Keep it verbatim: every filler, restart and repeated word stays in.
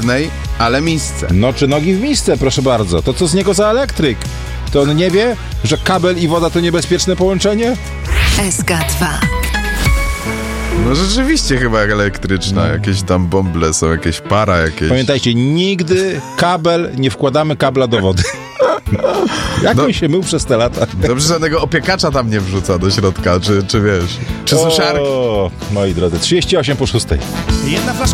sztywnej, ale misce. No czy nogi w misce, proszę bardzo. To co z niego za elektryk? To on nie wie, że kabel i woda to niebezpieczne połączenie? S K dwa. No rzeczywiście chyba jak elektryczna. Jakieś tam bąble są, jakieś para jakieś. Pamiętajcie, nigdy kabel, nie wkładamy kabla do wody. Jak No. mi się mył przez te lata? Dobrze, żadnego opiekacza tam nie wrzuca do środka, czy, czy wiesz, czy suszarki. O, moi drodzy, trzydzieści osiem po szóstej. Jedna flaszka